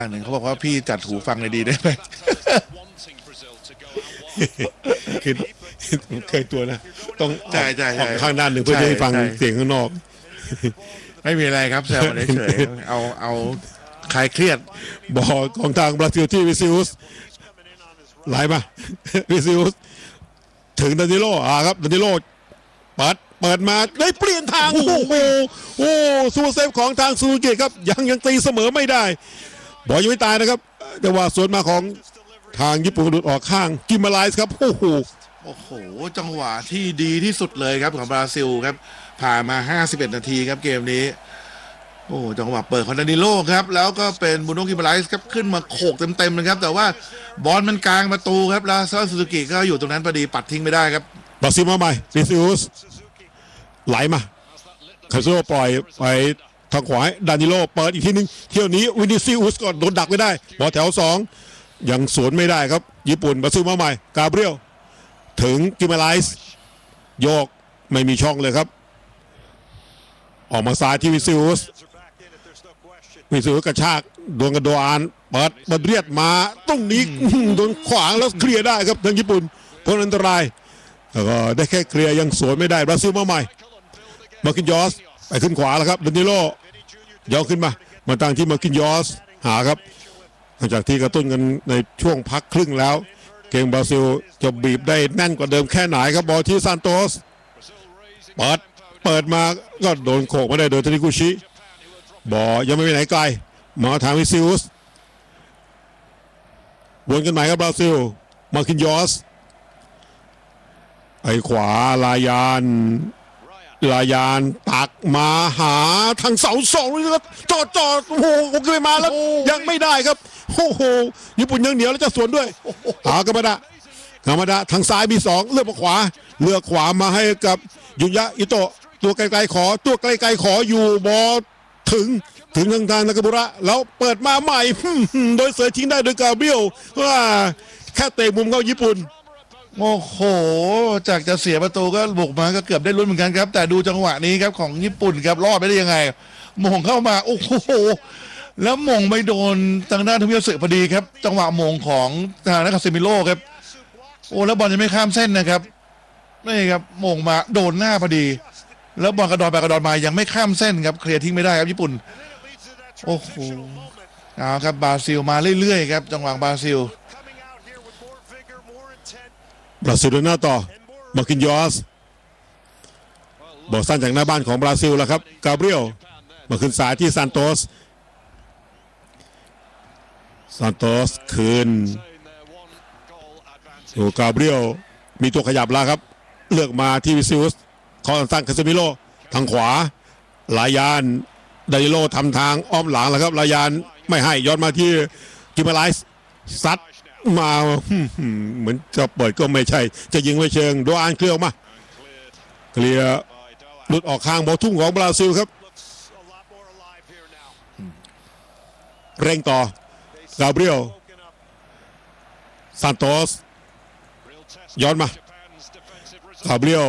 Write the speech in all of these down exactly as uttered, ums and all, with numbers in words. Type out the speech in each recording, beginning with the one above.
อันหนึ่งเขาบอกว่าพี่จัดหูฟังเลยดีได้ไหมคือเคยตัวนะต้องอใช่ใช่อกใช่ข้างด้านหนึ่งเพื่อจะให้ฟังใช่เสียงข้างนอกไม่มีอะไรครับแซวมาเฉยๆเอาเอาคลายเครียดบอลของทางบราซิลที่วิซิอุสไหลมา วิซิอุสถึงดานิโลอ่าครับดานิโลเปิดเปิดมาได้เปลี่ยนทางโอ้โหโอ้ซูเซฟของทางซูเกตครับยังยังตีเสมอไม่ได้บอลยังไม่ตายนะครับแต่ว่าสวนมาของทางญี่ปุ่นหลุดออกข้างกิมมาไลส์ครับโอ้โหโอ้โหจังหวะที่ดีที่สุดเลยครับของบราซิลครับผ่านมาห้าสิบเอ็ดนาทีครับเกมนี้โอ้จังหวะเปิดของดานิโลครับแล้วก็เป็นบุโนกิมาไลส์ครับขึ้นมาโขกเต็มๆเลยครับแต่ว่าบอลมันกลางประตูครับแล้วซาซูซูกิก็อยู่ตรงนั้นพอดีปัดทิ้งไม่ได้ครับบราซิลมาใหม่วิซิอุสไหลมาคาซิโอปล่อยไปทางขวาดานิโลเปิดอีกทีนึงเที่ยวนี้วินิซิอุสก็โดนดักไม่ได้บอลแถวสองยังสวนไม่ได้ครับญี่ปุ่นบราซิลมาใหม่กาเบรียลถึงกิมาไลส์โยกไม่มีช่องเลยครับออกมาซ้ายที่วิซิอุสวิซิอุสกระชากโดนกระโดอานเปิดบอลเรียดมาตรงนี้โดนขวางแล้วเคลียร์ได้ครับทางญี่ปุ่นพ้นอันตรายแล้วก็ได้แค่เคลียร์ยังสวนไม่ได้บราซิลมาใหม่มาคินยอสไปขึ้นขวาแล้วครับดานิโลย่อขึ้นมามาตั้งที่มาคินยอสหาครับหลังจากที่กระตุ้นกันในช่วงพักครึ่งแล้วเกมบราซิลจะบีบได้แน่นกว่าเดิมแค่ไหนครับบอลที่ซานโตสเปิดเปิดมาก็โดนโขกมาได้โดยทานิกุชิบอลยังไม่ไปไหนไกลมาทางวิซิอุสวนกันใหม่ครับบราซิลมาคินยอสไอ้ขวาลายานลายานตักมาหาทางเสาสองเลยครับจอดจอดโอ้โหโอเคมาแล้วยังไม่ได้ครับโอ้โหญี่ปุ่นยังเหนียวแล้วจะสวนด้วยหากามาดะกามาดะทางซ้ายมีสองเลือกมาขวาเลือกขวามาให้กับยุยะอิโตะตัวไกลๆขอตัวไกลๆขออยู่บอถึงถึงทางทางนากาบุระแล้วเปิดมาใหม่โดยเสือทิ้งได้โดยกาเบรียลว่าแค่เตะมุมเข้าญี่ปุ่นโอ้โหจากจะเสียประตูก็บุกมาก็เกือบได้ลุ้นเหมือนกันครับแต่ดูจังหวะนี้ครับของญี่ปุ่นครับรอดไปได้ยังไงมงเข้ามาโอ้โหแล้วมงไม่โดนทางด้านทมิยาสึพอดีครับจังหวะมงของทางนักคาเซมิโร่ครับโอ้แล้วบอลยังไม่ข้ามเส้นนะครับนี่ครับมงมาโดนหน้าพอดีแล้วบอลกระดอนไปกระดอนมายังไม่ข้ามเส้นครับเคลียร์ทิ้งไม่ได้ครับญี่ปุ่นโอ้โหเอาครับบราซิลมาเรื่อยๆครับจังหวะบราซิลบราซิลเดินหน้าต่อมาคินยอสบอลสั้นจากหน้าบ้านของบราซิลแล้วครับกาเบรียลมาขึ้นสายที่ซานโตสซานโตสคืนโอ้กาเบรียลมีตัวขยับแล้วครับเลือกมาที่วิซิอุสคอสั้นคาเซมิโลทางขวาลายานดานิโลทำทางอ้อมหลังแล้วครับลายานไม่ให้ย้อนมาที่กิมาไลส์ซัดมาเหมือนจะเปิดก็ไม่ใช่จะยิงไม่เชิงโดอานเคลียร์ออกมาเคลียร์หลุดออกข้างบอลทุ่งของบราซิลครับเร่งต่อกาเบรียลซานโตสย้อนมากาเบรียล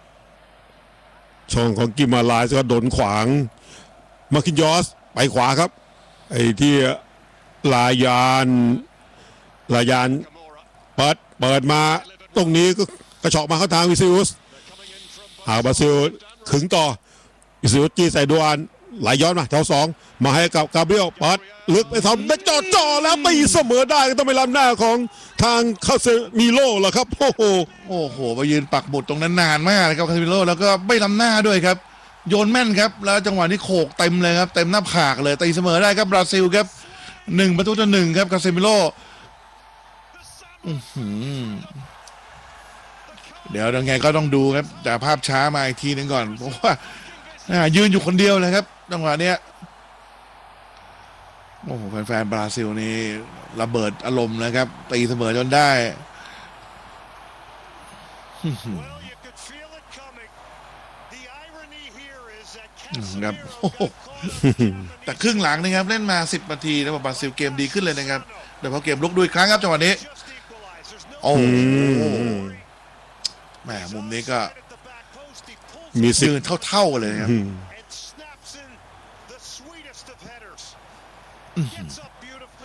ช่องของกิมาลายก็โดนขวางมาคินยอสไปขวาครับไอ้ที่ลายานลายานเปิดเปิดมาตรงนี้ก็กระชอกมาเข้าทางวิซิอุสหาบราซิลขึงต่อวิซิอุสจี้ใส่ดวนไหลย้อนมาแถวสองมาให้กับกาเบรียลเปิดลึกไปทำได้จ่อจ่อแล้วตีเสมอได้ก็ต้องไปล้ำหน้าของทางคาเซมิโลแหละครับโอ้โหโอ้โหไปยืนปักหมุดตรงนั้นนานมากนะครับคาเซมิโลแล้วก็ไม่ล้ำหน้าด้วยครับโยนแม่นครับแล้วจังหวะนี้โขกเต็มเลยครับเต็มหน้าผากเลยตีเสมอได้ครับบราซิลครับหนึ่งประตูต่อหนึ่งครับคาเซมิโลเดี๋ยวยังไงก็ต้องดูครับแต่ภาพช้ามาอีกทีนึงก่อนเพราะว่ายืนอยู่คนเดียวเลยครับจังหวะเนี้ยโอ้โหแฟนๆบราซิลนี่ระเบิดอารมณ์นะครับตีเสมอจนได้ครับแต่ครึ่งหลังนะครับเล่นมาสิบนาทีแล้วบราซิลเกมดีขึ้นเลยนะครับโดยเฉพาะเกมลุกด้วยครั้งครับจังหวะนี้โอ้แหมมุมนี้ก็มียืนเท่าๆกันเลยครับ